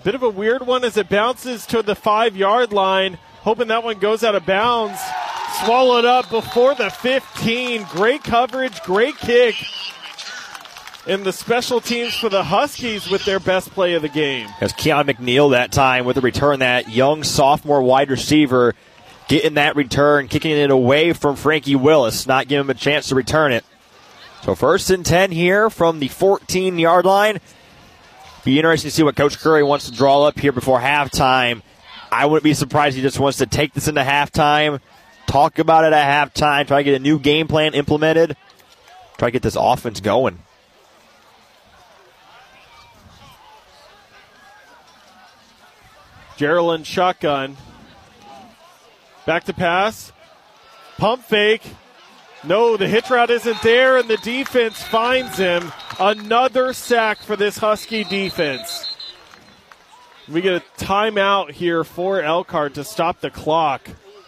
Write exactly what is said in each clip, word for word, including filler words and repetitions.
Bit of a weird one as it bounces to the five-yard line, hoping that one goes out of bounds. Swallowed up before the fifteen. Great coverage, great kick. And the special teams for the Huskies with their best play of the game. As Keon McNeil that time with the return, that young sophomore wide receiver getting that return, kicking it away from Frankie Willis, not giving him a chance to return it. So first and ten here from the fourteen-yard line. Be interesting to see what Coach Curry wants to draw up here before halftime. I wouldn't be surprised if he just wants to take this into halftime, talk about it at halftime, try to get a new game plan implemented, try to get this offense going. Gerald shotgun. Back to pass. Pump fake. No, the hitch route isn't there, and the defense finds him. Another sack for this Husky defense. We get a timeout here for Elkhart to stop the clock.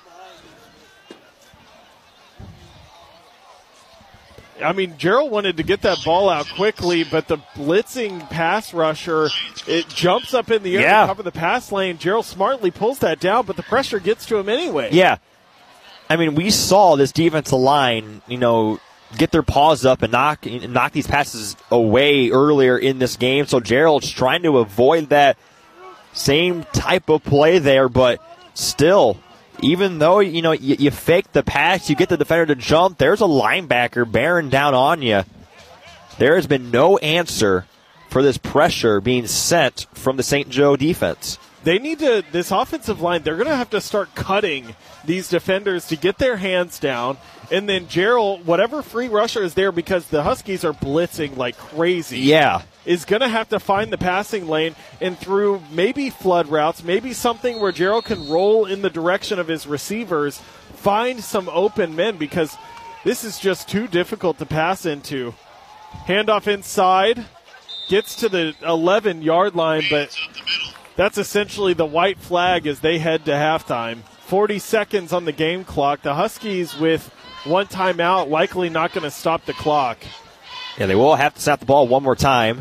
I mean, Gerald wanted to get that ball out quickly, but the blitzing pass rusher, it jumps up in the air yeah. to cover the pass lane. Gerald smartly pulls that down, but the pressure gets to him anyway. Yeah. I mean, we saw this defensive line, you know, get their paws up and knock knock these passes away earlier in this game. So Gerald's trying to avoid that same type of play there, but still, even though, you know, you, you fake the pass, you get the defender to jump, there's a linebacker bearing down on you. There has been no answer for this pressure being sent from the Saint Joe defense. They need to, this offensive line, they're going to have to start cutting these defenders to get their hands down. And then Gerald, whatever free rusher is there, because the Huskies are blitzing like crazy. Yeah. Is going to have to find the passing lane and through maybe flood routes, maybe something where Gerald can roll in the direction of his receivers, find some open men, because this is just too difficult to pass into. Handoff inside, gets to the eleven-yard line, but that's essentially the white flag as they head to halftime. forty seconds on the game clock. The Huskies with one timeout, likely not going to stop the clock. Yeah, they will have to snap the ball one more time.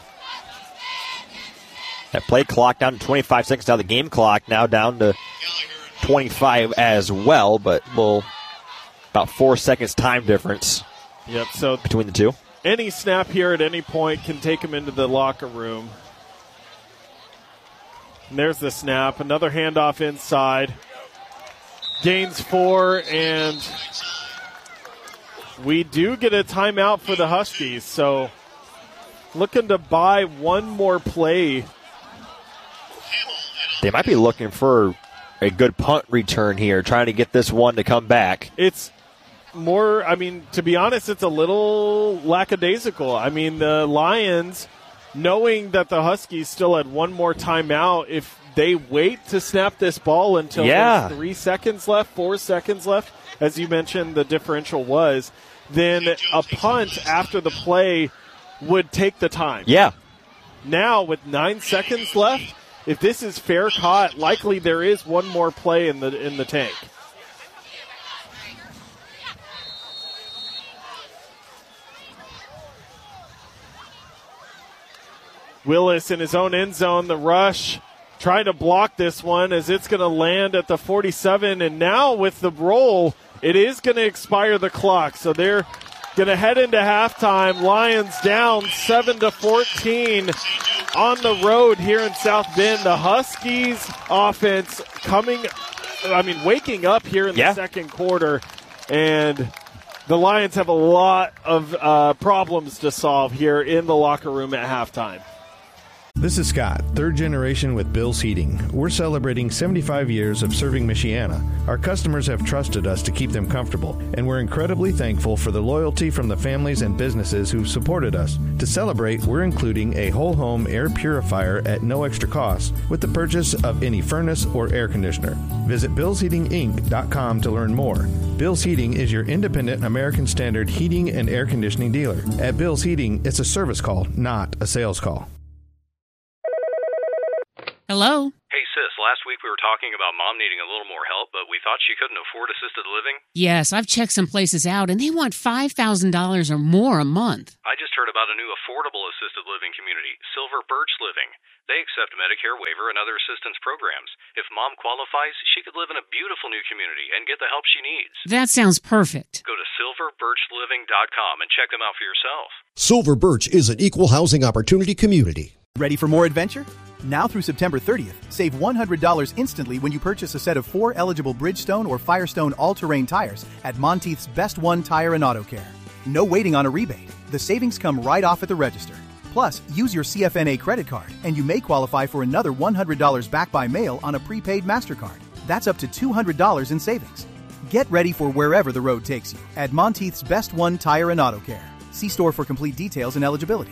That play clock down to twenty-five seconds. Now the game clock now down to twenty-five as well, but we'll about four seconds time difference. Yep. So between the two. Any snap here at any point can take him into the locker room. And there's the snap. Another handoff inside. Gains four, and we do get a timeout for the Huskies. So looking to buy one more play. They might be looking for a good punt return here, trying to get this one to come back. It's more, I mean, to be honest, it's a little lackadaisical. I mean, the Lions, knowing that the Huskies still had one more timeout, if they wait to snap this ball until yeah. there's three seconds left, four seconds left, as you mentioned the differential was, then a punt after the play would take the time. Yeah. Now, with nine seconds left, if this is fair caught, likely there is one more play in the in the tank. Willis in his own end zone, the rush, trying to block this one as it's going to land at the forty-seven. And now with the roll, it is going to expire the clock. So they're going to head into halftime. Lions down seven to fourteen on the road here in South Bend. The Huskies offense coming, I mean, waking up here in yeah. the second quarter. And the Lions have a lot of uh, problems to solve here in the locker room at halftime. This is Scott, third generation with Bill's Heating. We're celebrating seventy-five years of serving Michiana. Our customers have trusted us to keep them comfortable, and we're incredibly thankful for the loyalty from the families and businesses who've supported us. To celebrate, we're including a whole home air purifier at no extra cost with the purchase of any furnace or air conditioner. Visit bills heating inc dot com to learn more. Bill's Heating is your independent American Standard heating and air conditioning dealer. At Bill's Heating, it's a service call, not a sales call. Hello? Hey, sis, last week we were talking about Mom needing a little more help, but we thought she couldn't afford assisted living? Yes, I've checked some places out, and they want five thousand dollars or more a month. I just heard about a new affordable assisted living community, Silver Birch Living. They accept Medicare waiver and other assistance programs. If Mom qualifies, she could live in a beautiful new community and get the help she needs. That sounds perfect. Go to silver birch living dot com and check them out for yourself. Silver Birch is an equal housing opportunity community. Ready for more adventure? Now through September thirtieth, save one hundred dollars instantly when you purchase a set of four eligible Bridgestone or Firestone all-terrain tires at Monteith's Best One Tire and Auto Care. No waiting on a rebate. The savings come right off at the register. Plus, use your C F N A credit card, and you may qualify for another one hundred dollars back by mail on a prepaid MasterCard. That's up to two hundred dollars in savings. Get ready for wherever the road takes you at Monteith's Best One Tire and Auto Care. See store for complete details and eligibility.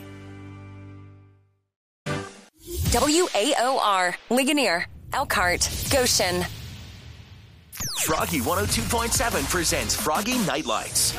W A O R, Ligonier, Elkhart, Goshen. Froggy one oh two point seven presents Froggy Night Lights.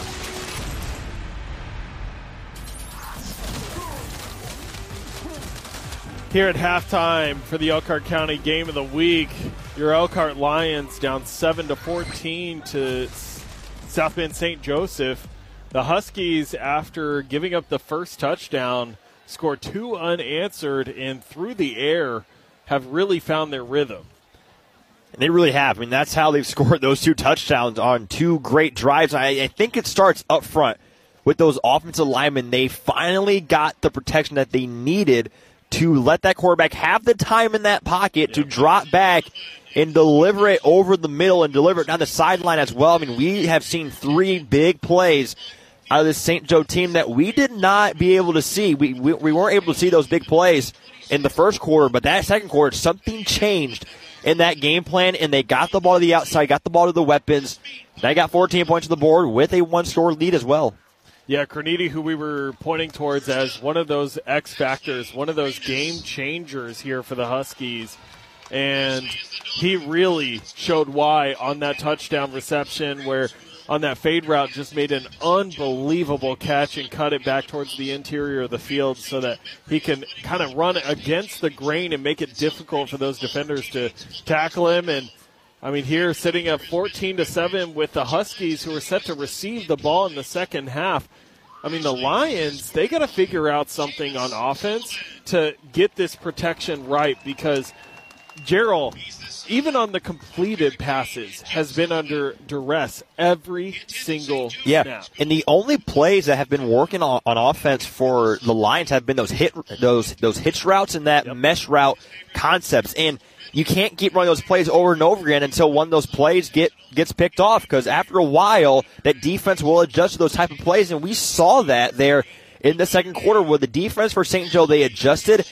Here at halftime for the Elkhart County Game of the Week, your Elkhart Lions down seven to fourteen to South Bend Saint Joseph. The Huskies, after giving up the first touchdown, scored two unanswered, and through the air have really found their rhythm. And they really have. I mean, that's how they've scored those two touchdowns on two great drives. I, I think it starts up front with those offensive linemen. They finally got the protection that they needed to let that quarterback have the time in that pocket yeah. to drop back and deliver it over the middle and deliver it down the sideline as well. I mean, we have seen three big plays out of this Saint Joe team that we did not be able to see. We, we we weren't able to see those big plays in the first quarter, but that second quarter, something changed in that game plan, and they got the ball to the outside, got the ball to the weapons. They got fourteen points on the board with a one-score lead as well. Yeah, Carnegie, who we were pointing towards as one of those X factors, one of those game changers here for the Huskies, and he really showed why on that touchdown reception where on that fade route just made an unbelievable catch and cut it back towards the interior of the field so that he can kind of run against the grain and make it difficult for those defenders to tackle him. And I mean, here sitting at fourteen to seven with the Huskies, who are set to receive the ball in the second half. I mean, the Lions, they got to figure out something on offense to get this protection right, because Gerald, even on the completed passes, has been under duress every single yeah. snap. And the only plays that have been working on, on offense for the Lions have been those hit those those hitch routes and that yep. mesh route concepts. And you can't keep running those plays over and over again until one of those plays get gets picked off, because after a while, that defense will adjust to those type of plays. And we saw that there in the second quarter where the defense for Saint Joe, they adjusted.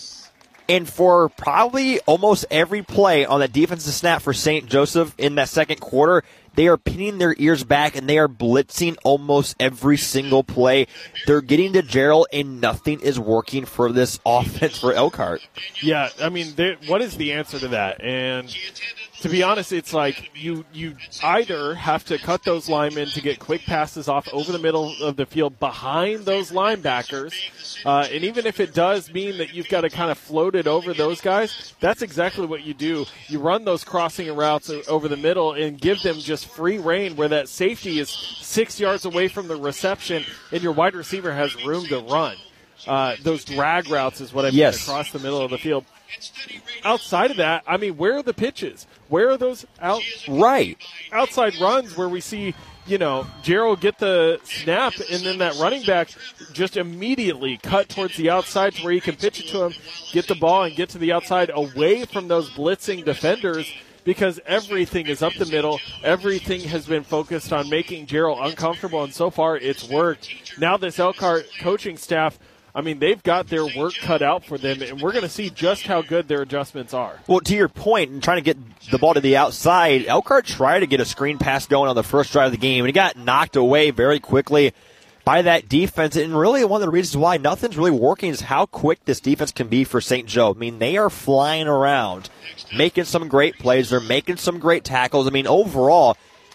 And for probably almost every play on that defensive snap for Saint Joseph in that second quarter, they are pinning their ears back and they are blitzing almost every single play. They're getting to Gerald, and nothing is working for this offense for Elkhart. Yeah, I mean, what is the answer to that? And to be honest, it's like you you either have to cut those linemen to get quick passes off over the middle of the field behind those linebackers, uh, and even if it does mean that you've got to kind of float it over those guys, that's exactly what you do. You run those crossing routes over the middle and give them just free reign where that safety is six yards away from the reception and your wide receiver has room to run. Uh, those drag routes is what I mean, yes. across the middle of the field. Outside of that, I mean, where are the pitches? Where are those out right outside runs where we see, you know, Gerald get the snap and then that running back just immediately cut towards the outside to where he can pitch it to him, get the ball and get to the outside away from those blitzing defenders, because everything is up the middle. Everything has been focused on making Gerald uncomfortable, and so far it's worked. Now this Elkhart coaching staff, I mean, they've got their work cut out for them, and we're going to see just how good their adjustments are. Well, to your point, in trying to get the ball to the outside, Elkhart tried to get a screen pass going on the first drive of the game, and it got knocked away very quickly by that defense. And really one of the reasons why nothing's really working is how quick this defense can be for Saint Joe. I mean, they are flying around, making some great plays. They're making some great tackles. I mean, overall,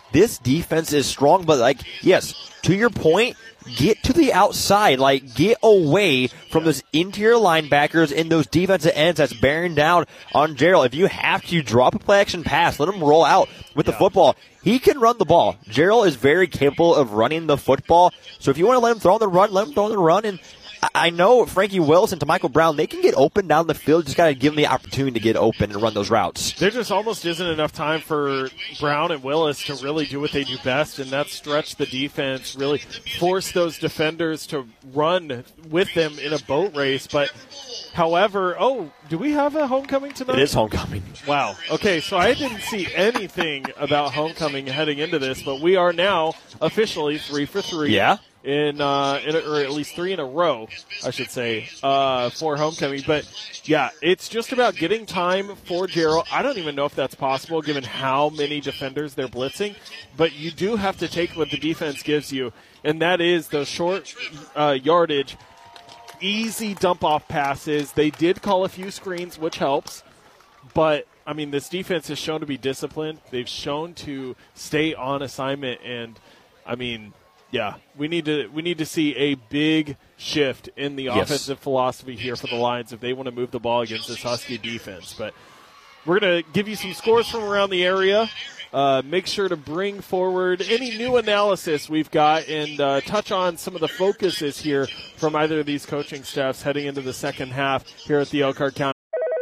this defense is strong, but, like, yes, to your point, get to the outside. Like, get away from those interior linebackers and those defensive ends that's bearing down on Gerald. If you have to drop a play-action pass, let him roll out with yeah. the football. He can run the ball. Gerald is very capable of running the football. So if you want to let him throw on the run, let him throw on the run. And I know Frankie Willis and Michael Brown, they can get open down the field. Just got to give them the opportunity to get open and run those routes. There just almost isn't enough time for Brown and Willis to really do what they do best, and that's stretch the defense, really force those defenders to run with them in a boat race. But, however, oh, do we have a homecoming tonight? It is homecoming. Wow. Okay, so I didn't see anything about homecoming heading into this, but we are now officially three for three. Yeah. In, uh, in a, or at least three in a row, I should say, uh, for homecoming. But, yeah, it's just about getting time for Gerald. I don't even know if that's possible given how many defenders they're blitzing. But you do have to take what the defense gives you, and that is those short uh, yardage, easy dump-off passes. They did call a few screens, which helps. But, I mean, this defense has shown to be disciplined. They've shown to stay on assignment, and, I mean – yeah, we need to we need to see a big shift in the yes. offensive philosophy here for the Lions if they want to move the ball against this Husky defense. But we're going to give you some scores from around the area. Uh, make sure to bring forward any new analysis we've got and uh, touch on some of the focuses here from either of these coaching staffs heading into the second half here at the Elkhart County.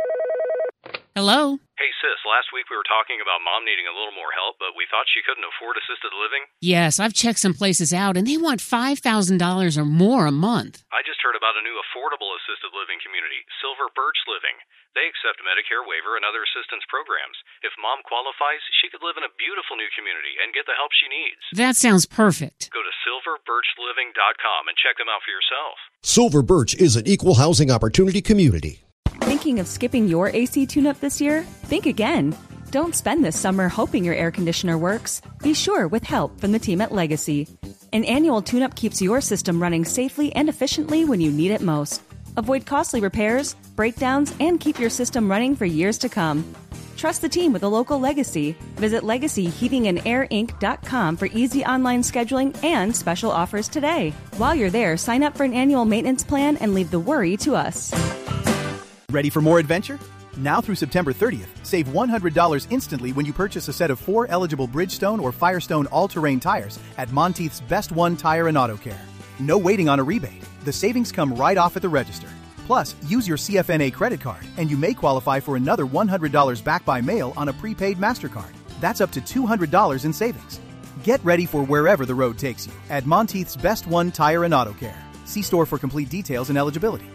Hello? Hey, sis, last week we were talking about Mom needing a little more help, but we thought she couldn't afford assisted living. Yes, I've checked some places out, and they want five thousand dollars or more a month. I just heard about a new affordable assisted living community, Silver Birch Living. They accept Medicare waiver and other assistance programs. If Mom qualifies, she could live in a beautiful new community and get the help she needs. That sounds perfect. Go to silver birch living dot com and check them out for yourself. Silver Birch is an equal housing opportunity community. Thinking of skipping your A C tune-up this year? Think again. Don't spend this summer hoping your air conditioner works. Be sure with help from the team at Legacy. An annual tune-up keeps your system running safely and efficiently when you need it most. Avoid costly repairs, breakdowns, and keep your system running for years to come. Trust the team with a local Legacy. Visit legacy heating and air inc dot com for easy online scheduling and special offers today. While you're there, sign up for an annual maintenance plan and leave the worry to us. Ready for more adventure? Now through September thirtieth, save one hundred dollars instantly when you purchase a set of four eligible Bridgestone or Firestone all-terrain tires at Monteith's Best One Tire and Auto Care. No waiting on a rebate. The savings come right off at the register. Plus, use your C F N A credit card, and you may qualify for another one hundred dollars back by mail on a prepaid MasterCard. That's up to two hundred dollars in savings. Get ready for wherever the road takes you at Monteith's Best One Tire and Auto Care. See store for complete details and eligibility.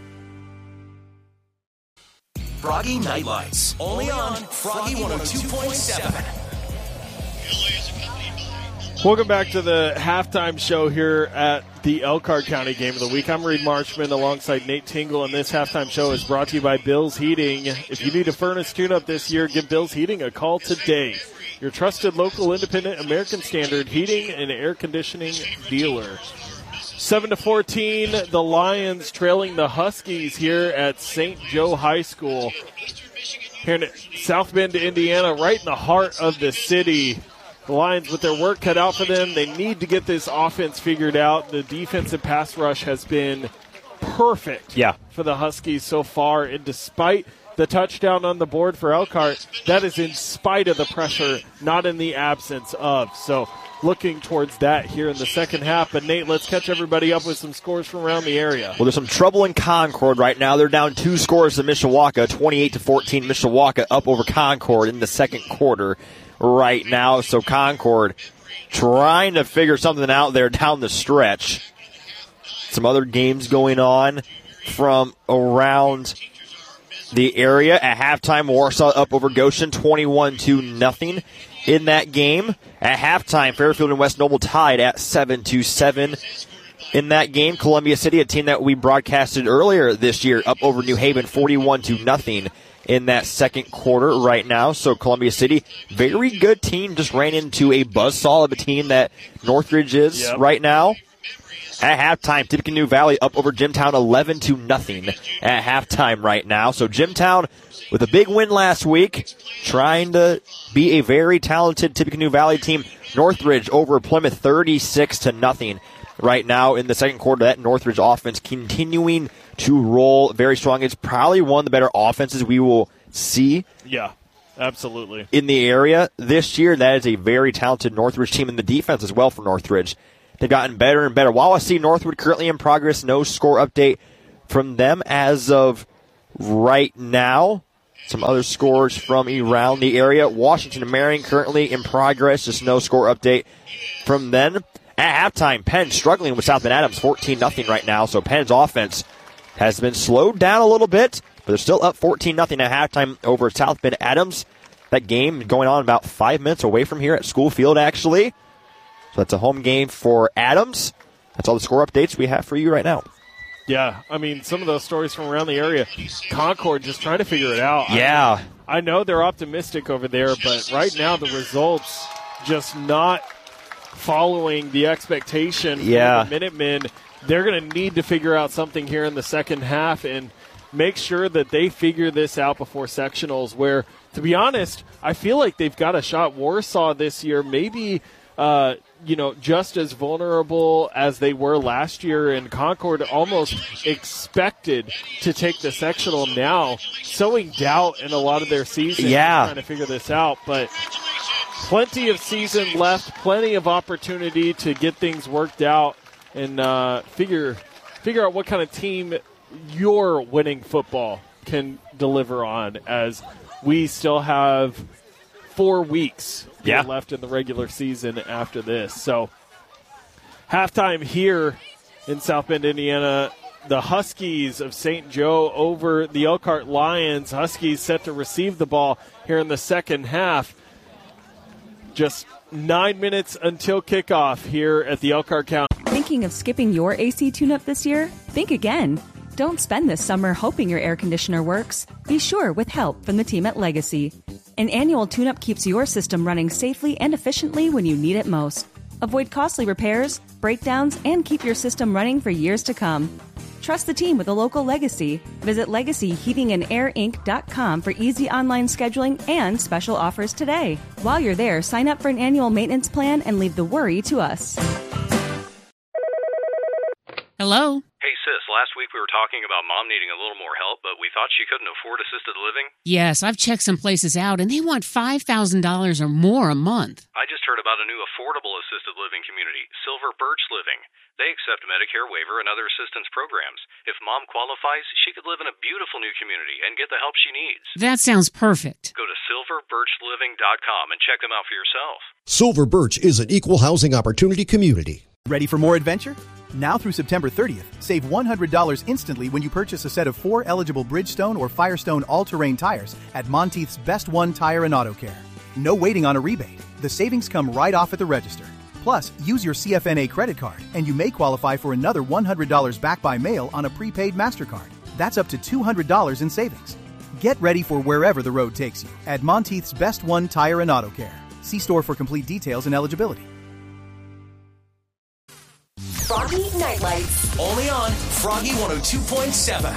Froggy Night Lights, only on Froggy one oh two point seven. Welcome back to the halftime show here at the Elkhart County Game of the Week. I'm Reed Marchman alongside Nate Tingle, and this halftime show is brought to you by Bill's Heating. If you need a furnace tune-up this year, give Bill's Heating a call today. Your trusted local independent American Standard heating and air conditioning dealer. seven to fourteen, the Lions trailing the Huskies here at Saint Joe High School. Here in South Bend, Indiana, right in the heart of the city. The Lions with their work cut out for them. They need to get this offense figured out. The defensive pass rush has been perfect yeah. for the Huskies so far. And despite the touchdown on the board for Elkhart, that is in spite of the pressure, not in the absence of. So looking towards that here in the second half. But, Nate, let's catch everybody up with some scores from around the area. Well, there's some trouble in Concord right now. They're down two scores to Mishawaka, twenty-eight to fourteen. Mishawaka up over Concord in the second quarter right now. So Concord trying to figure something out there down the stretch. Some other games going on from around the area. At halftime, Warsaw up over Goshen, twenty-one to nothing in that game. At halftime, Fairfield and West Noble tied at seven to seven in that game. Columbia City, a team that we broadcasted earlier this year, up over New Haven, forty-one to nothing in that second quarter right now. So Columbia City, very good team, just ran into a buzzsaw of a team that Northridge is yep. right now. At halftime, Tippecanoe Valley up over Jimtown eleven to nothing at halftime right now. So Jimtown with a big win last week, trying to be a very talented Tippecanoe Valley team. Northridge over Plymouth thirty-six to nothing right now in the second quarter. That Northridge offense continuing to roll very strong. It's probably one of the better offenses we will see. Yeah, absolutely. In the area this year. That is a very talented Northridge team, and the defense as well for Northridge. They've gotten better and better. Wawasee Northwood currently in progress. No score update from them as of right now. Some other scores from around the area. Washington and Marion currently in progress. Just no score update from them. At halftime, Penn struggling with South Bend Adams, fourteen nothing right now. So Penn's offense has been slowed down a little bit, but they're still up fourteen nothing at halftime over South Bend Adams. That game going on about five minutes away from here at School Field, actually. So that's a home game for Adams. That's all the score updates we have for you right now. Yeah, I mean, some of those stories from around the area. Concord just trying to figure it out. Yeah. I, I know they're optimistic over there, but right now the results just not following the expectation yeah. for the Minutemen. They're going to need to figure out something here in the second half and make sure that they figure this out before sectionals, where, to be honest, I feel like they've got a shot. Warsaw this year maybe uh, you know, just as vulnerable as they were last year, and Concord almost expected to take the sectional now, sowing doubt in a lot of their season. Yeah. Trying to figure this out, but plenty of season left, plenty of opportunity to get things worked out and uh, figure figure out what kind of team your winning football can deliver on, as we still have four weeks yeah. left in the regular season after this. So halftime here in South Bend, Indiana, the Huskies of Saint Joe over the Elkhart Lions. Huskies set to receive the ball here in the second half. Just nine minutes until kickoff here at the Elkhart County. Thinking of skipping your A C tune-up this year? Think again. Don't spend this summer hoping your air conditioner works. Be sure with help from the team at Legacy. An annual tune-up keeps your system running safely and efficiently when you need it most. Avoid costly repairs, breakdowns, and keep your system running for years to come. Trust the team with a local Legacy. Visit legacy heating and air inc dot com for easy online scheduling and special offers today. While you're there, sign up for an annual maintenance plan and leave the worry to us. Hello? Hey, sis, last week we were talking about Mom needing a little more help, but we thought she couldn't afford assisted living. Yes, I've checked some places out, and they want five thousand dollars or more a month. I just heard about a new affordable assisted living community, Silver Birch Living. They accept Medicare waiver and other assistance programs. If Mom qualifies, she could live in a beautiful new community and get the help she needs. That sounds perfect. Go to silver birch living dot com and check them out for yourself. Silver Birch is an equal housing opportunity community. Ready for more adventure? Now through September thirtieth, save one hundred dollars instantly when you purchase a set of four eligible Bridgestone or Firestone all-terrain tires at Monteith's Best One Tire and Auto Care. No waiting on a rebate. The savings come right off at the register. Plus, use your C F N A credit card, and you may qualify for another one hundred dollars back by mail on a prepaid MasterCard. That's up to two hundred dollars in savings. Get ready for wherever the road takes you at Monteith's Best One Tire and Auto Care. See store for complete details and eligibility. Froggy Night Lights. Only on Froggy one oh two point seven.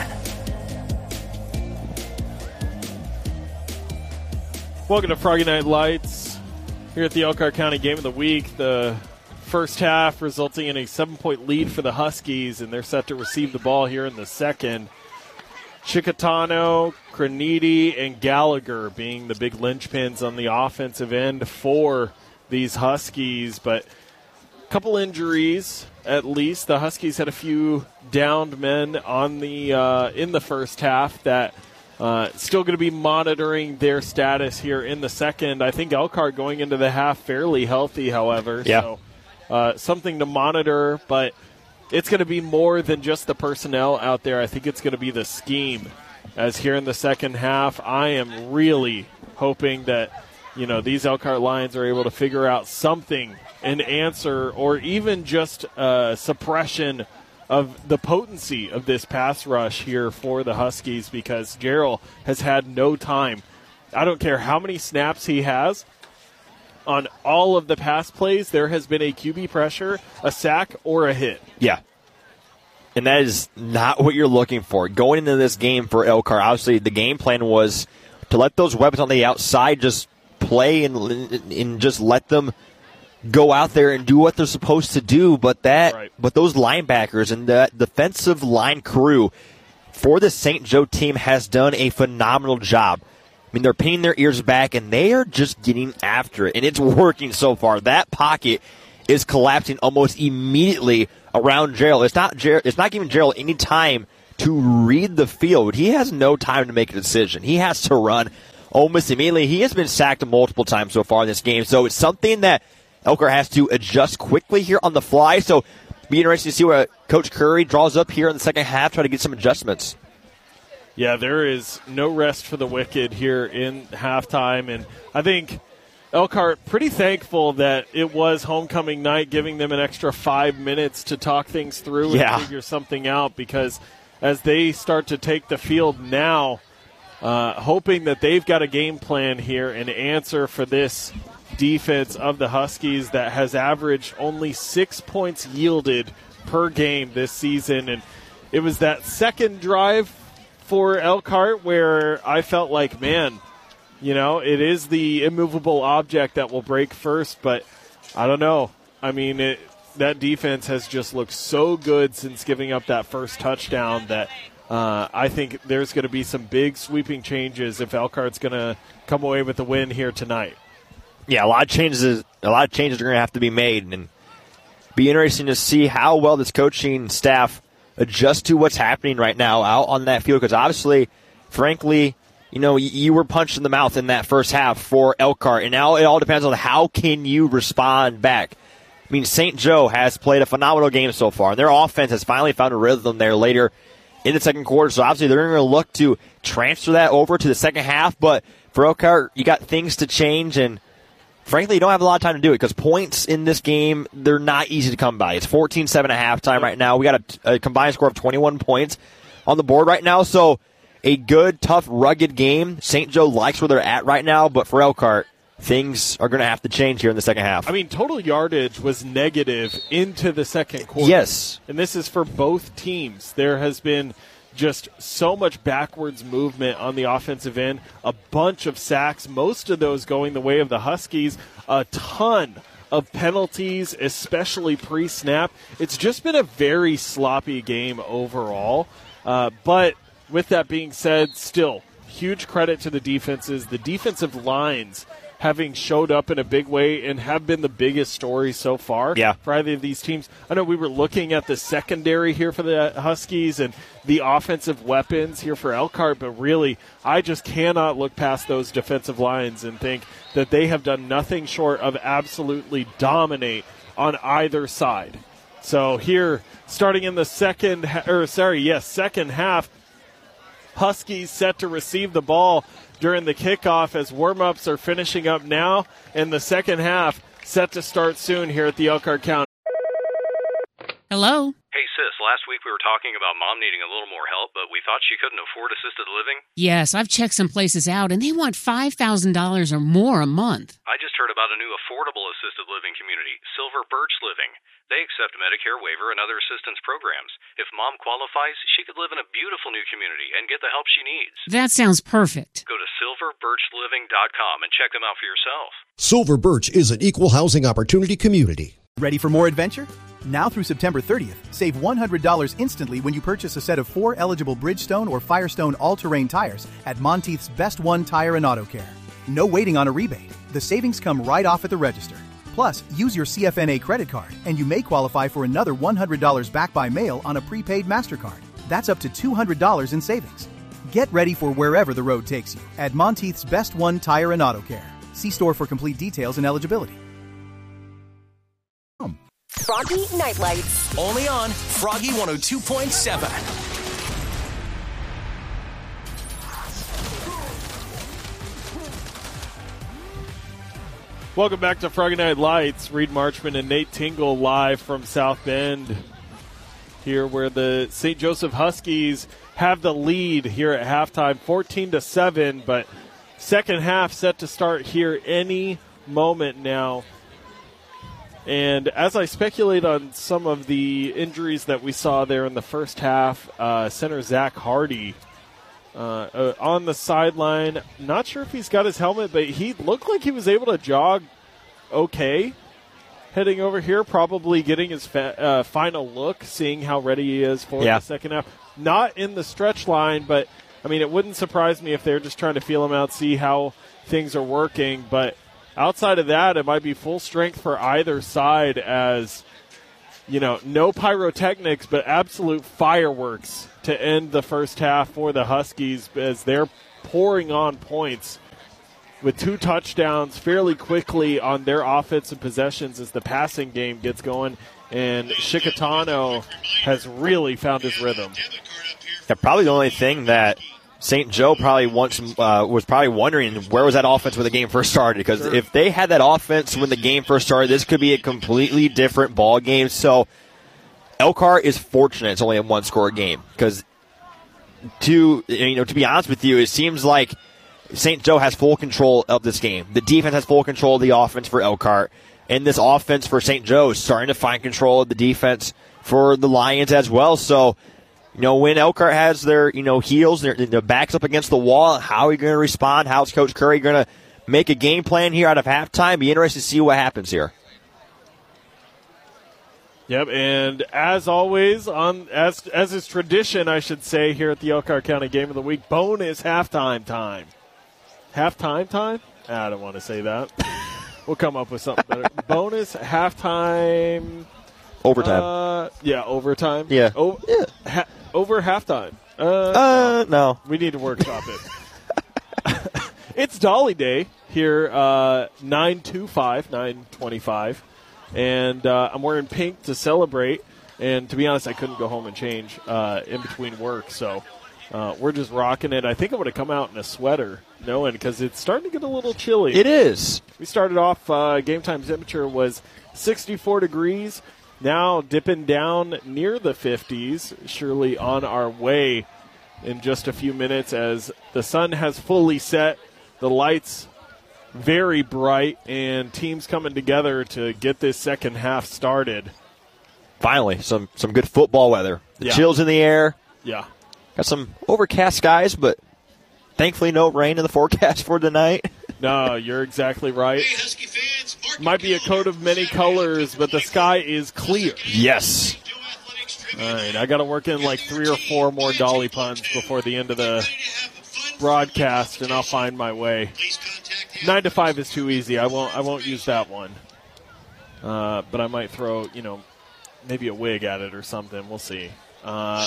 Welcome to Froggy Night Lights here at the Elkhart County Game of the Week. The first half resulting in a seven-point lead for the Huskies, and they're set to receive the ball here in the second. Chicatano, Craniti, and Gallagher being the big linchpins on the offensive end for these Huskies, but a couple injuries at least. The Huskies had a few downed men on the uh, in the first half that uh, still going to be monitoring their status here in the second. I think Elkhart going into the half fairly healthy, however. Yeah. So uh, something to monitor, but it's going to be more than just the personnel out there. I think it's going to be the scheme. As here in the second half, I am really hoping that, you know, these Elkhart Lions are able to figure out something, an answer, or even just uh, suppression of the potency of this pass rush here for the Huskies, because Jarrell has had no time. I don't care how many snaps he has. On all of the pass plays, there has been a Q B pressure, a sack, or a hit. Yeah. And that is not what you're looking for. Going into this game for Elkhart, obviously the game plan was to let those weapons on the outside just play and, and just let them go out there and do what they're supposed to do. But that, right. but those linebackers and that defensive line crew for the Saint Joe team has done a phenomenal job. I mean, they're pinning their ears back, and they are just getting after it, and it's working so far. That pocket is collapsing almost immediately around Gerald. It's not Ger- It's not giving Gerald any time to read the field. He has no time to make a decision. He has to run almost immediately. He has been sacked multiple times so far in this game, so it's something that Elkhart has to adjust quickly here on the fly. So it'll be interesting to see what Coach Curry draws up here in the second half, try to get some adjustments. Yeah, there is no rest for the wicked here in halftime, and I think Elkhart pretty thankful that it was homecoming night, giving them an extra five minutes to talk things through yeah. and figure something out, because as they start to take the field now, uh, hoping that they've got a game plan here and answer for this defense of the Huskies that has averaged only six points yielded per game this season. And it was that second drive for Elkhart where I felt like, man, you know, it is the immovable object that will break first, but I don't know. I mean, it, that defense has just looked so good since giving up that first touchdown that uh, I think there's going to be some big sweeping changes if Elkhart's going to come away with the win here tonight. Yeah, a lot of changes. A lot of changes are going to have to be made, and be interesting to see how well this coaching staff adjusts to what's happening right now out on that field. Because obviously, frankly, you know, you were punched in the mouth in that first half for Elkhart, and now it all depends on how can you respond back. I mean, Saint Joe has played a phenomenal game so far, and their offense has finally found a rhythm there later in the second quarter. So obviously, they're going to look to transfer that over to the second half. But for Elkhart, you got things to change, and frankly, you don't have a lot of time to do it because points in this game, they're not easy to come by. It's fourteen seven at halftime right now. We got a, a combined score of twenty-one points on the board right now. So a good, tough, rugged game. Saint Joe likes where they're at right now, but for Elkhart, things are going to have to change here in the second half. I mean, total yardage was negative into the second quarter. Yes. And this is for both teams. There has been just so much backwards movement on the offensive end, a bunch of sacks, most of those going the way of the Huskies, a ton of penalties, especially pre-snap. It's just been a very sloppy game overall. Uh, but with that being said, still, huge credit to the defenses. The defensive lines having showed up in a big way and have been the biggest story so far yeah. for either of these teams. I know we were looking at the secondary here for the Huskies and the offensive weapons here for Elkhart, but really, I just cannot look past those defensive lines and think that they have done nothing short of absolutely dominate on either side. So here, starting in the second, or sorry, yes, second half, Huskies set to receive the ball during the kickoff as warm-ups are finishing up now, and the second half set to start soon here at the Elkhart County. Hello? Hey, sis, last week we were talking about Mom needing a little more help, but we thought she couldn't afford assisted living. Yes, I've checked some places out, and they want five thousand dollars or more a month. I just heard about a new affordable assisted living community, Silver Birch Living. They accept Medicare waiver and other assistance programs. If Mom qualifies, she could live in a beautiful new community and get the help she needs. That sounds perfect. Go to silver birch living dot com and check them out for yourself. Silver Birch is an equal housing opportunity community. Ready for more adventure? Now through September thirtieth, save one hundred dollars instantly when you purchase a set of four eligible Bridgestone or Firestone all-terrain tires at Monteith's Best One Tire and Auto Care. No waiting on a rebate. The savings come right off at the register. Plus, use your C F N A credit card, and you may qualify for another one hundred dollars back by mail on a prepaid MasterCard. That's up to two hundred dollars in savings. Get ready for wherever the road takes you at Monteith's Best One Tire and Auto Care. See store for complete details and eligibility. Froggy Night Lights. Only on Froggy one oh two point seven. Welcome back to Froggy Night Lights. Reed Marchman and Nate Tingle live from South Bend, here where the Saint Joseph Huskies have the lead here at halftime, fourteen to seven, but second half set to start here any moment now. And as I speculate on some of the injuries that we saw there in the first half, uh, center Zach Hardy uh, uh, on the sideline. Not sure if he's got his helmet, but he looked like he was able to jog okay heading over here, probably getting his fa- uh, final look, seeing how ready he is for yeah. the second half. Not in the stretch line, but, I mean, it wouldn't surprise me if they're just trying to feel him out, see how things are working, but outside of that, it might be full strength for either side as, you know, no pyrotechnics, but absolute fireworks to end the first half for the Huskies as they're pouring on points with two touchdowns fairly quickly on their offensive possessions as the passing game gets going. And Shikatano has really found his rhythm. Yeah, probably the only thing that Saint Joe probably wants, uh, was probably wondering where was that offense when the game first started. Because sure. if they had that offense when the game first started, this could be a completely different ball game. So Elkhart is fortunate it's only a one-score game. Because to you know, to be honest with you, it seems like Saint Joe has full control of this game. The defense has full control of the offense for Elkhart. And this offense for Saint Joe is starting to find control of the defense for the Lions as well. So, you know, when Elkhart has their, you know, heels, their, their backs up against the wall, how are you going to respond? How's Coach Curry going to make a game plan here out of halftime? Be interested to see what happens here. Yep, and as always, on as as is tradition, I should say, here at the Elkhart County Game of the Week, bonus halftime time. Halftime time? I don't want to say that. We'll come up with something better. Bonus halftime. Overtime. Uh, yeah, overtime. Yeah. O- yeah. Ha- over halftime. Uh, uh, no. We need to workshop it. It's Dolly Day here, uh, nine twenty-five, nine twenty-five. And uh, I'm wearing pink to celebrate. And to be honest, I couldn't go home and change uh, in between work. So uh, we're just rocking it. I think I'm going to come out in a sweater, knowing because it's starting to get a little chilly. It is. We started off, uh, game time temperature was sixty-four degrees. Now dipping down near the fifties, surely on our way in just a few minutes as the sun has fully set, the lights very bright, and teams coming together to get this second half started. Finally, some some good football weather. The yeah. chills in the air. Yeah. Got some overcast skies, but thankfully no rain in the forecast for tonight. No, you're exactly right. Might be a coat of many colors, but the sky is clear. Yes. All right, I got to work in like three or four more Dolly puns before the end of the broadcast, and I'll find my way. Nine to five is too easy. I won't. I won't use that one. Uh, but I might throw, you know, maybe a wig at it or something. We'll see. Uh,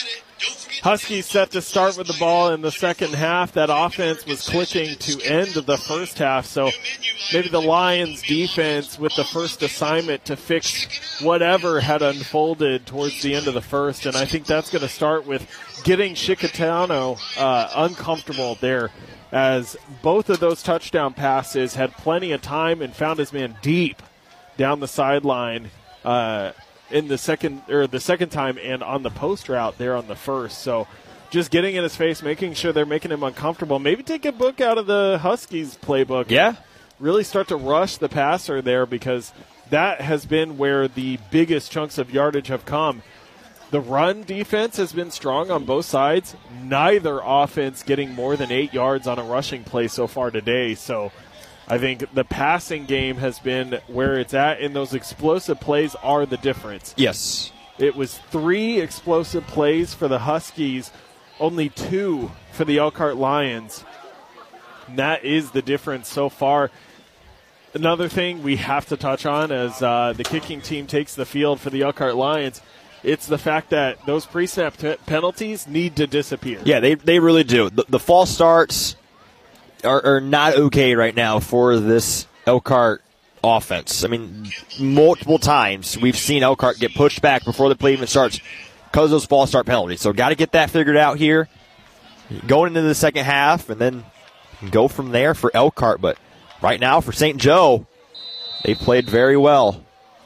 Huskies set to start with the ball in the second half. That offense was clicking to end the first half, so maybe the Lions defense with the first assignment to fix whatever had unfolded towards the end of the first, and I think that's going to start with getting Shikatano uh, uncomfortable there, as both of those touchdown passes had plenty of time and found his man deep down the sideline uh in the second or the second time and on the post route there on the first. So just getting in his face, making sure they're making him uncomfortable. Maybe take a book out of the Huskies playbook. Yeah. Really start to rush the passer there, because that has been where the biggest chunks of yardage have come. The run defense has been strong on both sides. Neither offense getting more than eight yards on a rushing play so far today. So I think the passing game has been where it's at, and those explosive plays are the difference. Yes. It was three explosive plays for the Huskies, only two for the Elkhart Lions. And that is the difference so far. Another thing we have to touch on as uh, the kicking team takes the field for the Elkhart Lions, it's the fact that those pre-snap t- penalties need to disappear. Yeah, they they really do. The, the false starts Are, are not okay right now for this Elkhart offense. I mean, multiple times we've seen Elkhart get pushed back before the play even starts because of those false start penalties. So got to get that figured out here going into the second half, and then go from there for Elkhart. But right now for Saint Joe, they played very well.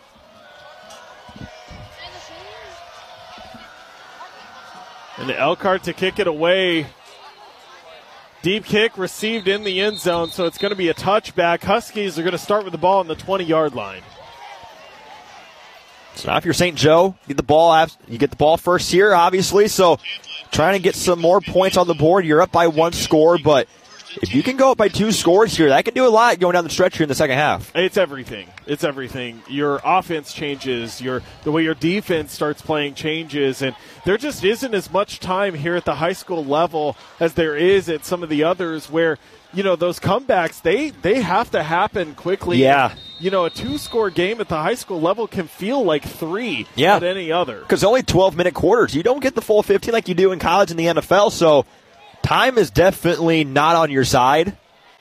And Elkhart to kick it away. Deep kick received in the end zone, so it's going to be a touchback. Huskies are going to start with the ball on the twenty-yard line. So now if you're Saint Joe, you get the ball, you get the ball first here, obviously. So trying to get some more points on the board. You're up by one score, but if you can go up by two scores here, that can do a lot going down the stretch here in the second half. It's everything. It's everything. Your offense changes. Your the way your defense starts playing changes. And there just isn't as much time here at the high school level as there is at some of the others where, you know, those comebacks, they, they have to happen quickly. Yeah. And, you know, a two-score game at the high school level can feel like three yeah. at any other. Because only twelve-minute quarters. You don't get the full fifteen like you do in college and the N F L, so time is definitely not on your side.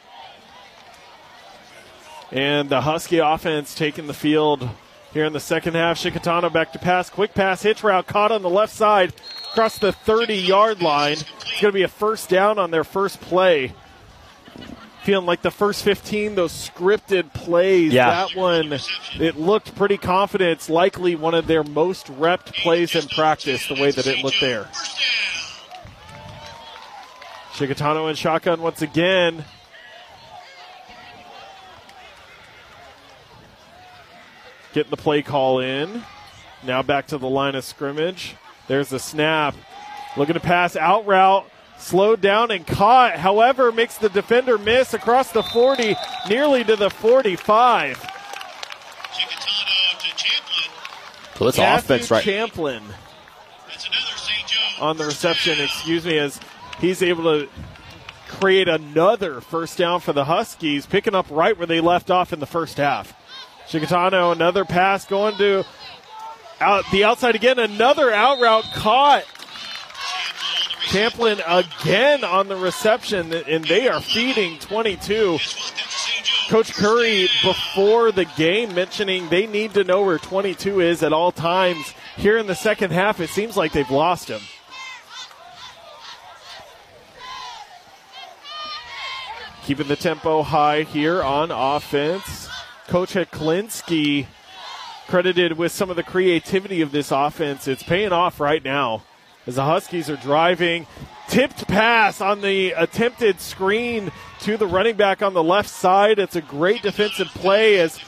And the Husky offense taking the field here in the second half. Shikatano back to pass. Quick pass, hitch route, caught on the left side across the thirty-yard line. It's going to be a first down on their first play. Feeling like the first fifteen, those scripted plays, yeah. that one, it looked pretty confident. It's likely one of their most repped plays in practice, the way that it looked there. Shikatano in shotgun once again. Getting the play call in. Now back to the line of scrimmage. There's the snap. Looking to pass out route. Slowed down and caught. However, makes the defender miss across the forty, nearly to the forty-five. So that's Matthew offense, right? Champlin on the reception, excuse me, as he's able to create another first down for the Huskies, picking up right where they left off in the first half. Shikatano, another pass going to out the outside again, another out route caught. Champlin again on the reception, and they are feeding twenty-two. Coach Curry, before the game, mentioning they need to know where twenty-two is at all times. Here in the second half, it seems like they've lost him. Keeping the tempo high here on offense. Coach Heklinski credited with some of the creativity of this offense. It's paying off right now as the Huskies are driving. Tipped pass on the attempted screen to the running back on the left side. It's a great defensive play as,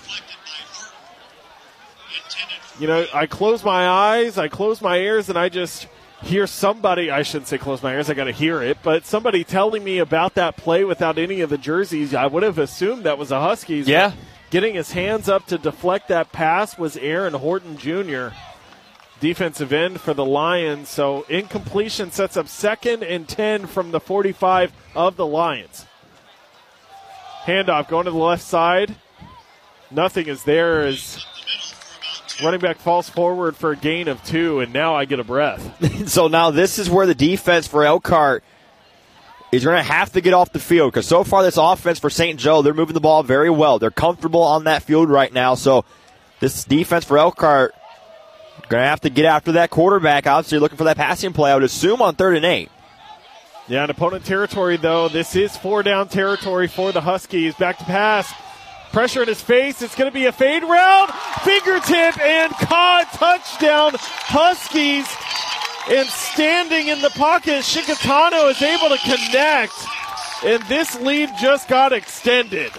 you know, I close my eyes, I close my ears, and I just hear somebody, I shouldn't say close my ears, I got to hear it, but somebody telling me about that play without any of the jerseys. I would have assumed that was a Huskies. Yeah. Getting his hands up to deflect that pass was Aaron Horton Junior, defensive end for the Lions. So incompletion sets up second and ten from the forty-five of the Lions. Handoff going to the left side. Nothing is there as running back falls forward for a gain of two, and now I get a breath. So now this is where the defense for Elkhart is going to have to get off the field, because so far this offense for Saint Joe, they're moving the ball very well. They're comfortable on that field right now. So this defense for Elkhart going to have to get after that quarterback. Obviously looking for that passing play, I would assume, on third and eight. Yeah, in opponent territory, though, this is four-down territory for the Huskies. Back to pass. Pressure in his face. It's going to be a fade route. Fingertip and caught. Touchdown, Huskies. And standing in the pocket, Shikatano is able to connect. And this lead just got extended.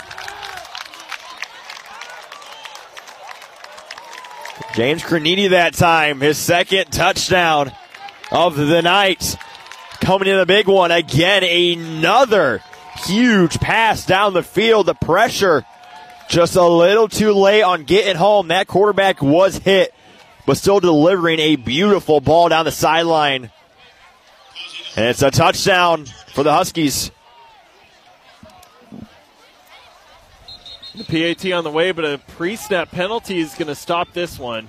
James Crenini that time, his second touchdown of the night. Coming in a big one again, another huge pass down the field. The pressure just a little too late on getting home. That quarterback was hit, but still delivering a beautiful ball down the sideline. And it's a touchdown for the Huskies. The P A T on the way, but a pre-snap penalty is going to stop this one.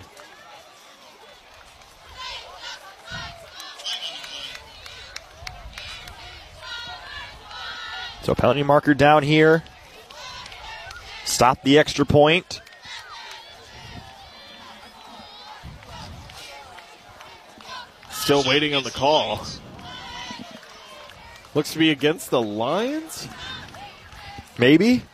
So penalty marker down here. Stop the extra point. Still waiting on the call. Looks to be against the Lions? Maybe.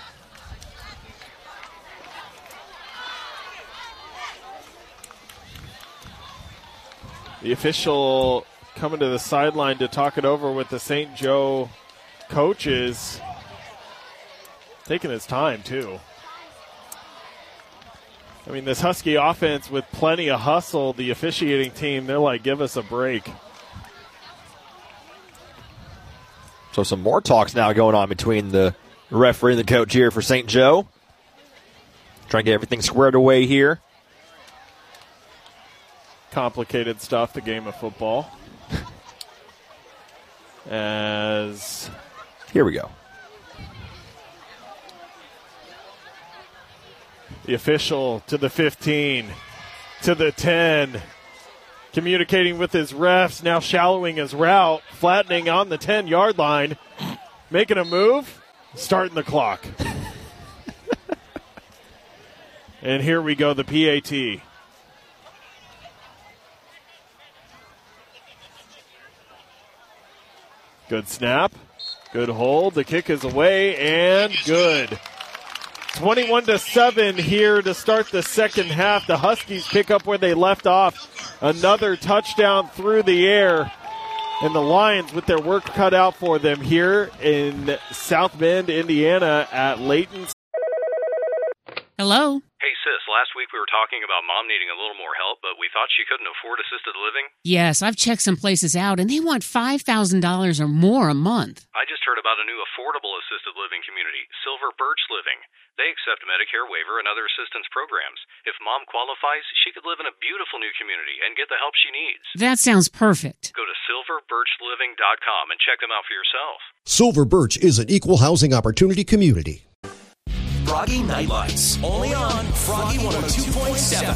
The official coming to the sideline to talk it over with the Saint Joe coaches. Taking his time, too. I mean, this Husky offense with plenty of hustle, the officiating team, they're like, give us a break. So some more talks now going on between the referee and the coach here for Saint Joe. Trying to get everything squared away here. Complicated stuff, the game of football. As here we go. The official to the fifteen, to the ten, communicating with his refs, now shallowing his route, flattening on the ten-yard line, making a move, starting the clock. And here we go, the P A T. Good snap, good hold, the kick is away, and good. twenty-one to seven here to start the second half. The Huskies pick up where they left off. Another touchdown through the air. And the Lions with their work cut out for them here in South Bend, Indiana at Layton. Hello? Hey, sis, last week we were talking about mom needing a little more help, but we thought she couldn't afford assisted living. Yes, I've checked some places out, and they want five thousand dollars or more a month. I just heard about a new affordable assisted living community, Silver Birch Living. They accept Medicare waiver and other assistance programs. If mom qualifies, she could live in a beautiful new community and get the help she needs. That sounds perfect. Go to silver birch living dot com and check them out for yourself. Silver Birch is an equal housing opportunity community. Froggy Nightlights, only on Froggy one oh two point seven.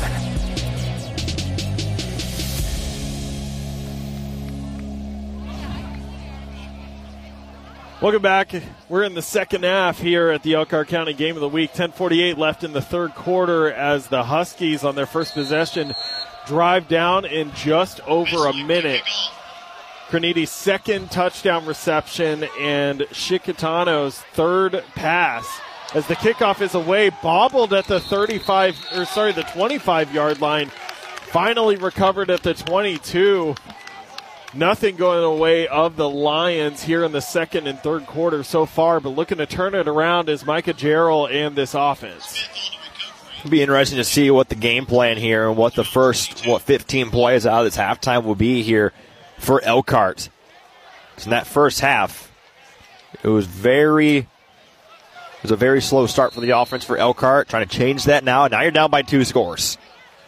Welcome back. We're in the second half here at the Elkhart County Game of the Week. ten forty-eight left in the third quarter as the Huskies on their first possession drive down in just over a minute. Creniti's second touchdown reception and Shikitano's third pass. As the kickoff is away, bobbled at the thirty-five, or sorry, the twenty-five-yard line. Finally recovered at the twenty-two. Nothing going away of the Lions here in the second and third quarter so far, but looking to turn it around is Micah Jarrell and this offense. It'll be interesting to see what the game plan here and what the first, what, fifteen plays out of this halftime will be here for Elkhart. In that first half, it was very, it was a very slow start for the offense for Elkhart. Trying to change that now. Now you're down by two scores.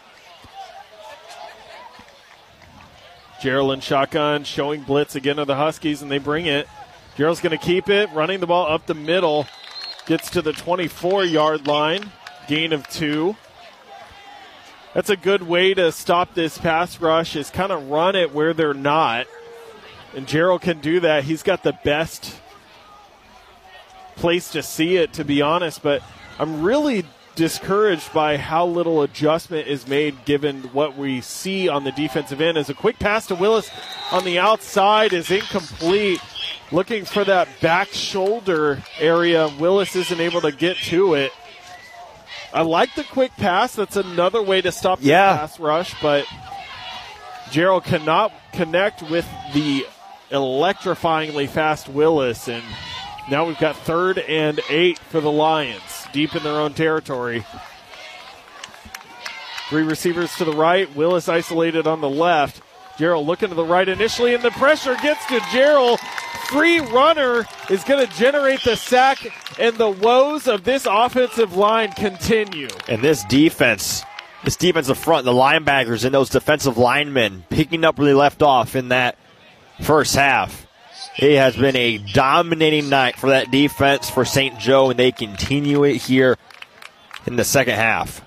Jarrell in shotgun, showing blitz again to the Huskies, and they bring it. Jarrell's going to keep it, running the ball up the middle. Gets to the twenty-four-yard line, gain of two. That's a good way to stop this pass rush, is kind of run it where they're not. And Jarrell can do that. He's got the best place to see it, to be honest, but I'm really discouraged by how little adjustment is made given what we see on the defensive end. As a quick pass to Willis on the outside is incomplete. Looking for that back shoulder area. Willis isn't able to get to it. I like the quick pass. That's another way to stop the yeah. pass rush, but Jarrell cannot connect with the electrifyingly fast Willis, and now we've got third and eight for the Lions, deep in their own territory. Three receivers to the right. Willis isolated on the left. Jarrell looking to the right initially, and the pressure gets to Jarrell. Free runner is going to generate the sack, and the woes of this offensive line continue. And this defense, this defensive front, the linebackers and those defensive linemen picking up where they left off in that first half. It has been a dominating night for that defense for Saint Joe, and they continue it here in the second half.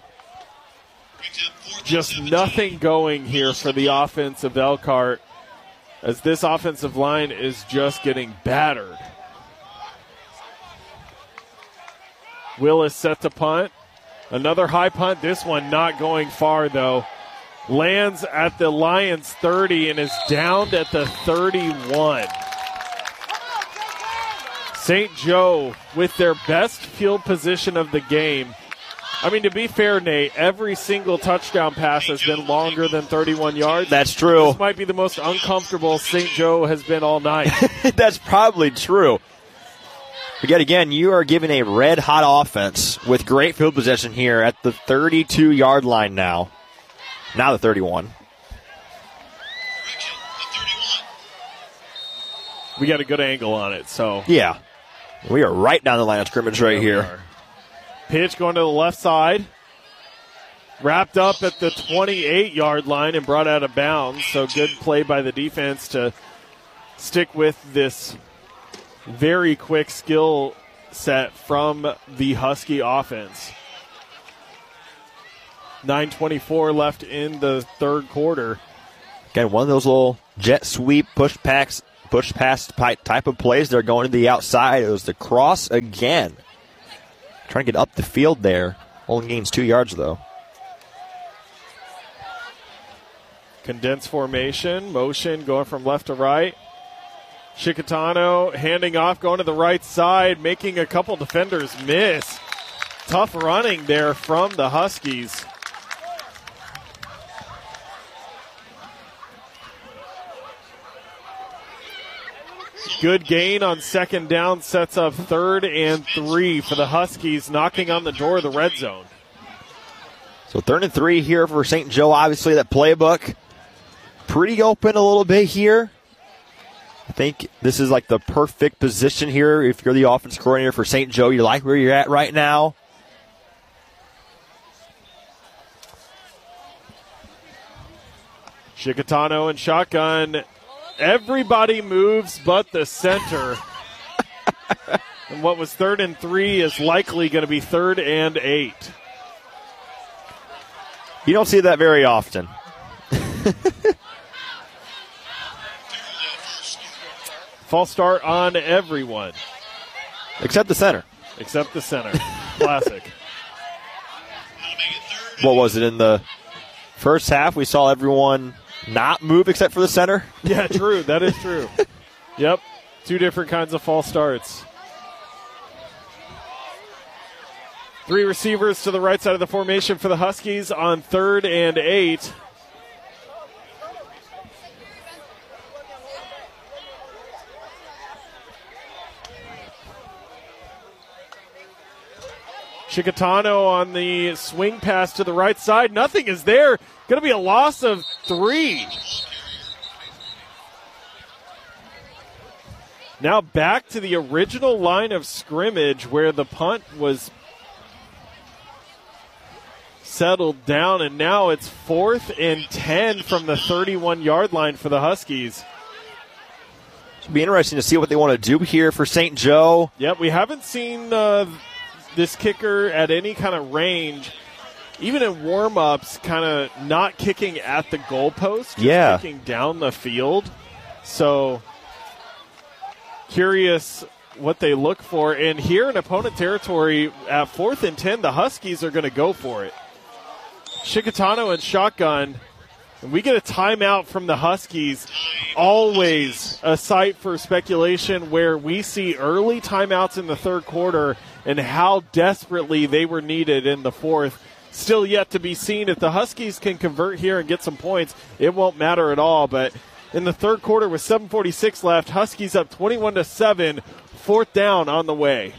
Just nothing going here for the offense of Elkhart, as this offensive line is just getting battered. Willis set to punt. Another high punt. This one not going far, though. Lands at the Lions' thirty and is downed at the thirty-one. Saint Joe with their best field position of the game. I mean, to be fair, Nate, every single touchdown pass has been longer than thirty-one yards. That's true. This might be the most uncomfortable Saint Joe has been all night. That's probably true. But yet again, you are giving a red-hot offense with great field possession here at the thirty-two-yard line now. Now the thirty-one. We got a good angle on it, so. Yeah. We are right down the line of scrimmage right there here. Pitch going to the left side. Wrapped up at the twenty-eight-yard line and brought out of bounds. So good play by the defense to stick with this very quick skill set from the Husky offense. nine twenty-four left in the third quarter. Again, one of those little jet sweep push packs, push pass type of plays. They're going to the outside. It was the cross again. Trying to get up the field there. Only gains two yards, though. Condensed formation, motion going from left to right. Chicatano handing off, going to the right side, making a couple defenders miss. Tough running there from the Huskies. Good gain on second down, sets up third and three for the Huskies, knocking on the door of the red zone. So third and three here for Saint Joe. Obviously, that playbook pretty open a little bit here. I think this is like the perfect position here. If you're the offense coordinator for Saint Joe, you like where you're at right now. Chicatano and shotgun. Everybody moves but the center. And what was third and three is likely going to be third and eight. You don't see that very often. False start on everyone. Except the center. Except the center. Classic. What was it in the first half? We saw everyone not move except for the center. Yeah, true. That is true. Yep. Two different kinds of false starts. Three receivers to the right side of the formation for the Huskies on third and eight. Chicatano on the swing pass to the right side. Nothing is there. Going to be a loss of three. Now back to the original line of scrimmage where the punt was settled down, and now it's fourth and ten from the thirty-one-yard line for the Huskies. It'll be interesting to see what they want to do here for Saint Joe. Yep, we haven't seen uh, this kicker at any kind of range, even in warm-ups, kind of not kicking at the goalpost, just yeah. kicking down the field. So curious what they look for. And here in opponent territory at fourth and ten, the Huskies are going to go for it. Chicatano and shotgun. And we get a timeout from the Huskies. Always a site for speculation where we see early timeouts in the third quarter and how desperately they were needed in the fourth. Still yet to be seen. If the Huskies can convert here and get some points, it won't matter at all. But in the third quarter with seven forty-six left, Huskies up twenty-one to seven, fourth down on the way.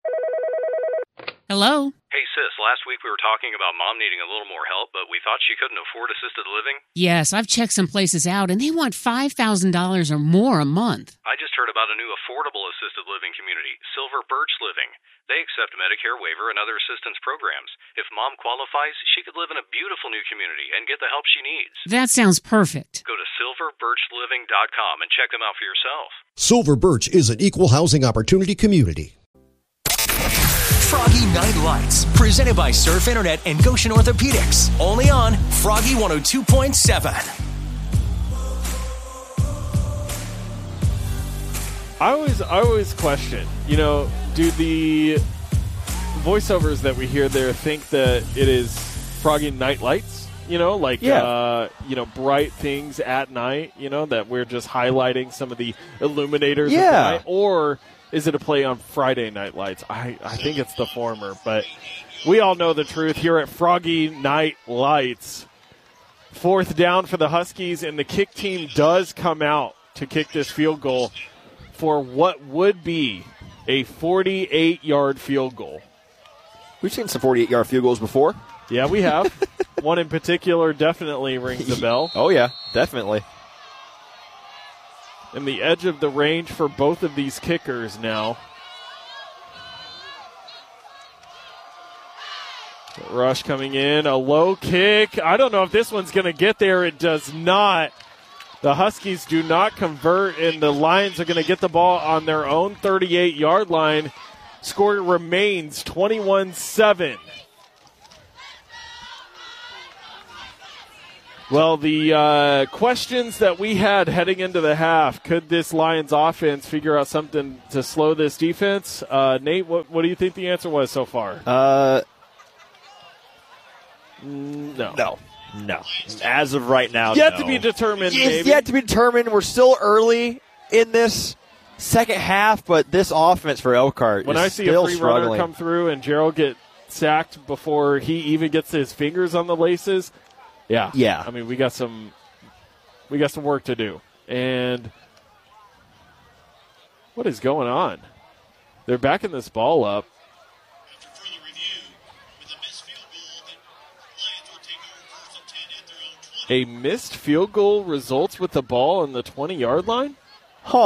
Hello? Hey, sis, last week we were talking about Mom needing a little more help, but we thought she couldn't afford assisted living. Yes, I've checked some places out, and they want five thousand dollars or more a month. I just heard about a new affordable assisted living community, Silver Birch Living. They accept Medicare waiver and other assistance programs. If Mom qualifies, she could live in a beautiful new community and get the help she needs. That sounds perfect. Go to silver birch living dot com and check them out for yourself. Silver Birch is an equal housing opportunity community. Froggy Night Lights, presented by Surf Internet and Goshen Orthopedics. Only on Froggy one oh two point seven. I always, I always question, you know, do the voiceovers that we hear there think that it is Froggy Night Lights? You know, like, yeah. uh, you know, bright things at night, you know, that we're just highlighting some of the illuminators yeah. of the night? Or is it a play on Friday Night Lights? I, I think it's the former, but we all know the truth here at Froggy Night Lights. Fourth down for the Huskies, and the kick team does come out to kick this field goal for what would be a forty-eight-yard field goal. We've seen some forty-eight-yard field goals before. Yeah, we have. One in particular definitely rings a bell. Oh, yeah, definitely. And the edge of the range for both of these kickers now. Rush coming in, a low kick. I don't know if this one's going to get there. It does not. The Huskies do not convert, and the Lions are going to get the ball on their own thirty-eight-yard line. Score remains twenty-one seven. Well, the uh, questions that we had heading into the half, could this Lions offense figure out something to slow this defense? Uh, Nate, what, what do you think the answer was so far? Uh, no. No. No. As of right now, Yet no. to be determined, It's maybe. yet to be determined. We're still early in this second half, but this offense for Elkhart When is I see still a free struggling. runner come through and Gerald get sacked before he even gets his fingers on the laces, yeah. Yeah. I mean, we got some we got some work to do. And what is going on? They're backing this ball up. A missed field goal results with the ball on the twenty-yard line? Huh.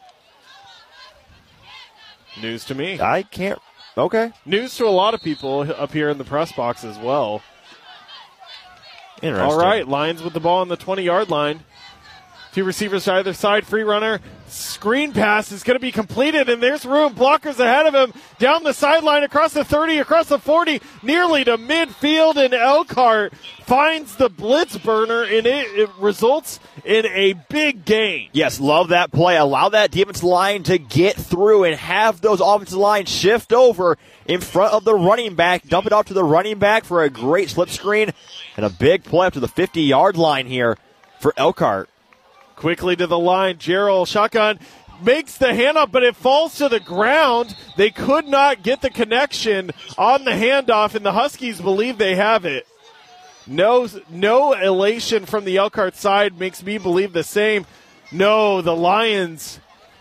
News to me. I can't. Okay. News to a lot of people up here in the press box as well. Interesting. All right, Lions with the ball on the twenty-yard line. Two receivers to either side. Free runner. Screen pass is going to be completed, and there's room. Blockers ahead of him. Down the sideline, across the thirty, across the forty, nearly to midfield, and Elkhart finds the blitz burner, and it, it results in a big gain. Yes, love that play. Allow that defensive line to get through and have those offensive lines shift over in front of the running back. Dump it off to the running back for a great slip screen and a big play up to the fifty-yard line here for Elkhart. Quickly to the line. Gerald shotgun makes the handoff, but it falls to the ground. They could not get the connection on the handoff, and the Huskies believe they have it. No, no elation from the Elkhart side makes me believe the same. No, the Lions.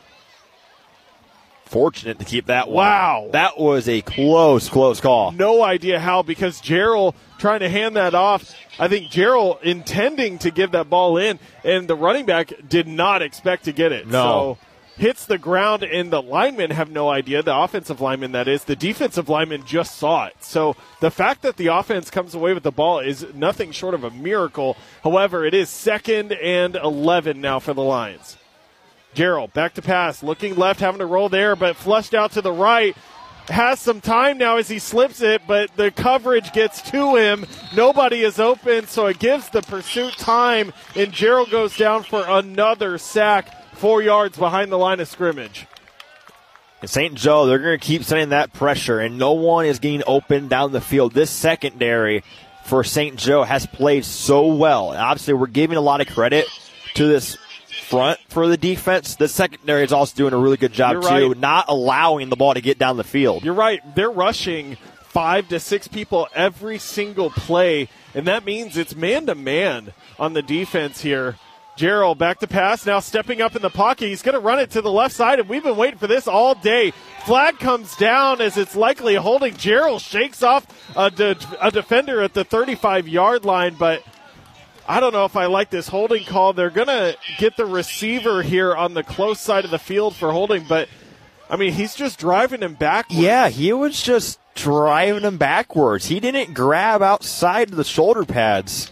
Fortunate to keep that one. Wow. That was a close, close call. No idea how, because Gerald trying to hand that off. I think Gerald intending to give that ball in, and the running back did not expect to get it. No. So hits the ground, and the linemen have no idea. The offensive lineman, that is. The defensive lineman just saw it. So the fact that the offense comes away with the ball is nothing short of a miracle. However, it is second and eleven now for the Lions. Gerald back to pass, looking left, having to roll there, but flushed out to the right. Has some time now as he slips it, but the coverage gets to him. Nobody is open, so it gives the pursuit time, and Gerald goes down for another sack, four yards behind the line of scrimmage. And Saint Joe, they're going to keep sending that pressure, and no one is getting open down the field. This secondary for Saint Joe has played so well. And obviously, we're giving a lot of credit to this front for the defense. The secondary is also doing a really good job, You're right. too, not allowing the ball to get down the field. You're right. They're rushing five to six people every single play, and that means it's man-to-man on the defense here. Gerald back to pass, now stepping up in the pocket. He's going to run it to the left side, and we've been waiting for this all day. Flag comes down as it's likely holding. Gerald shakes off a, de- a defender at the thirty-five-yard line, but I don't know if I like this holding call. They're going to get the receiver here on the close side of the field for holding, but, I mean, he's just driving him backwards. Yeah, he was just driving him backwards. He didn't grab outside the shoulder pads.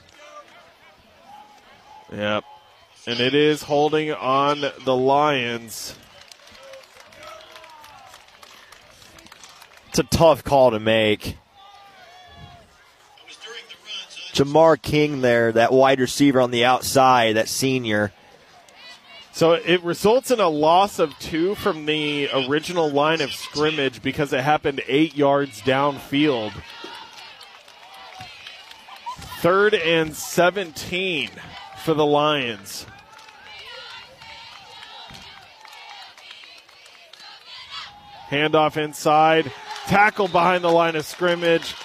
Yep. And it is holding on the Lions. It's a tough call to make. Jamar King there, that wide receiver on the outside, that senior. So it results in a loss of two from the original line of scrimmage because it happened eight yards downfield. Third and seventeen for the Lions. Handoff inside. Tackle behind the line of scrimmage.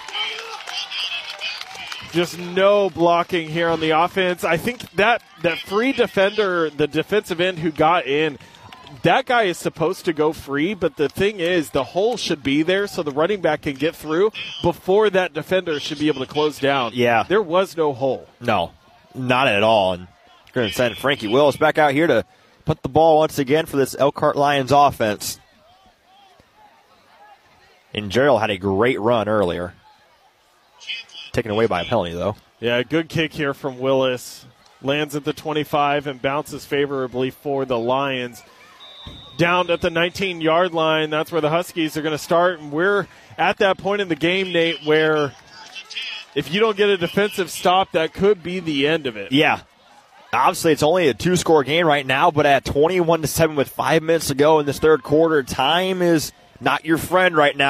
Just no blocking here on the offense. I think that, that free defender, the defensive end who got in, that guy is supposed to go free, but the thing is the hole should be there so the running back can get through before that defender should be able to close down. Yeah. There was no hole. No, not at all. And you're going to send Frankie Willis back out here to put the ball once again for this Elkhart Lions offense. And Gerald had a great run earlier. Taken away by a penalty, though. Yeah, good kick here from Willis. Lands at the twenty-five and bounces favorably for the Lions. Down at the nineteen-yard line, that's where the Huskies are going to start. And we're at that point in the game, Nate, where if you don't get a defensive stop, that could be the end of it. Yeah. Obviously, it's only a two-score game right now, but at twenty-one to seven with five minutes to go in this third quarter, time is not your friend right now.